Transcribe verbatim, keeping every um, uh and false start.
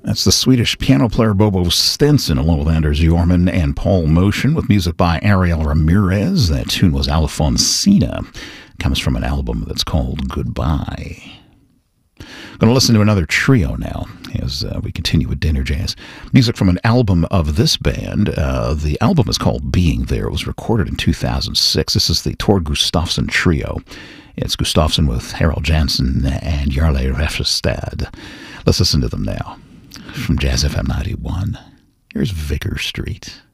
That's the Swedish piano player Bobo Stenson, along with Anders Jorman and Paul Motion, with music by Ariel Ramirez. That tune was Alfonsina. Comes from an album that's called Goodbye. Going to listen to another trio now as uh, we continue with Dinner Jazz. Music from an album of this band. Uh, the album is called Being There. It was recorded in two thousand six. This is the Tord Gustafsson Trio. It's Gustafsson with Harold Jansen and Jarle Refstad. Let's listen to them now. From Jazz F M ninety-one, here's Vicar Street.